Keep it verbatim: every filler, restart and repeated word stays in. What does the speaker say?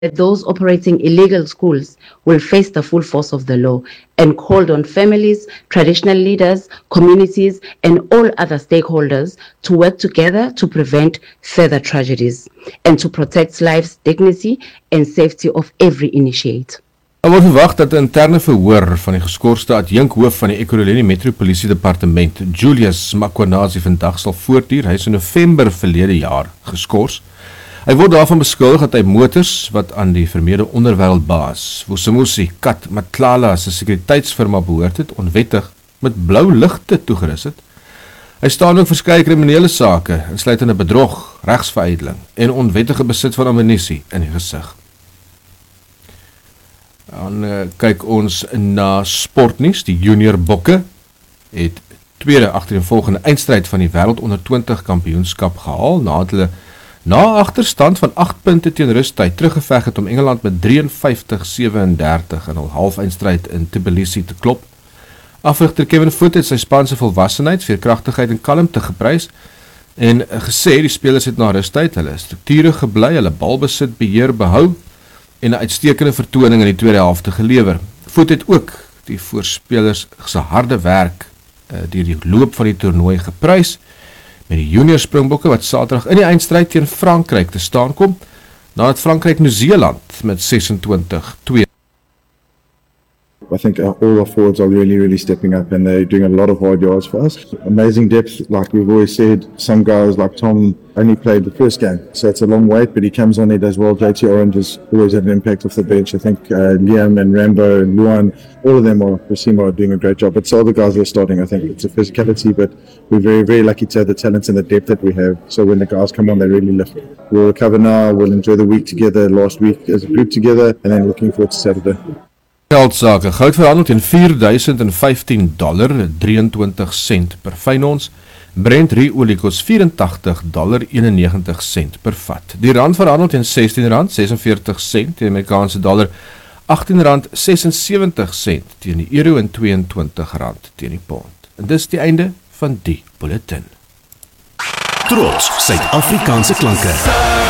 that those operating illegal schools will face the full force of the law, and called on families, traditional leaders, communities, and all other stakeholders to work together to prevent further tragedies and to protect life's dignity and safety of every initiate. Er word verwag dat 'n interne verhoor van die geskorste adjunkhoof van die Ekurhuleni Metropolisie Departement, Julius Makwanasi, vandag sal voortduur. Hy is in November verlede jaar geskort. Hy word daarvan beskuldig dat hy motors wat aan die vermeende onderwêreldbaas Vusimusi Kat Matlala se sekuriteitsfirma behoort het, onwettig met blou ligte toegerus het. Hy staan ook verskeie kriminele sake, insluitende bedrog, regsverydeling en onwettige besit van ammunisie in die gesig. Dan uh, kyk ons na sportnuus. Die junior bokke het tweede agtereenvolgende eindstryd van die wêreld onder twintig kampioenskap gehaal, nadat hulle na agterstand van agt punte teen rustyd teruggeveg het om Engeland met drieënvyftig sewendertig in hul halfeindstryd in Tbilisi te klop. Afrigter Kevin Foot het sy spanse volwassenheid, veerkragtigheid en kalmte geprys en gesê die spelers het na rustyd hulle strukture gebly, hulle balbesit beheer behou en 'n uitstekende vertoning in die tweede helfte gelewer. Foot het ook die voorspelers se harde werk uh, deur die loop van die toernooi geprys, met die junior Springbokke wat Saterdag in die eindstryd teen Frankryk te staan kom, nadat Frankryk Nieu-Seeland met sesentwintig twee. I think all our forwards are really, really stepping up and they're doing a lot of hard yards for us. Amazing depth, like we've always said. Some guys like Tom only played the first game, so it's a long wait, but he comes on, he does well. J T Orange has always had an impact off the bench. I think uh, Liam and Rambo and Luan, all of them are, Rasima are doing a great job. It's all the guys that are starting, I think. It's a physicality, but we're very, very lucky to have the talents and the depth that we have. So when the guys come on, they really lift. We'll recover now, we'll enjoy the week together, last week as a group together, and then looking forward to Saturday. Geldsake, goud verhandel teen vier duisend vyftien dollar, drieëntwintig sent per fyn ons. Brent ruolie kos vyerentagtig dollar eenennegentig sent per vat. Die rand verhandel teen sestien rand sesenveertig sent, die Amerikaanse dollar agttien rand sesensewentig sent teen die euro en tweeëntwintig rand teen die pond. En dis die einde van die bulletin. Trots Suid-Afrikaanse klanke.